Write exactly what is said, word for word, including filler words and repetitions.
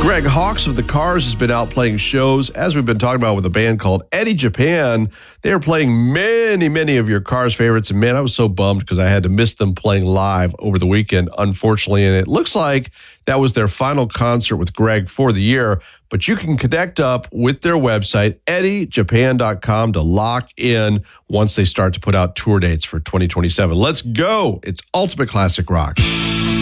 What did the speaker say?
Greg Hawkes of the Cars has been out playing shows, as we've been talking about, with a band called Eddie Japan. They are playing many, many of your Cars favorites. And man, I was so bummed because I had to miss them playing live over the weekend, unfortunately. And it looks like that was their final concert with Greg for the year. But you can connect up with their website, eddie japan dot com, to lock in once they start to put out tour dates for twenty twenty-seven. Let's go. It's Ultimate Classic Rock.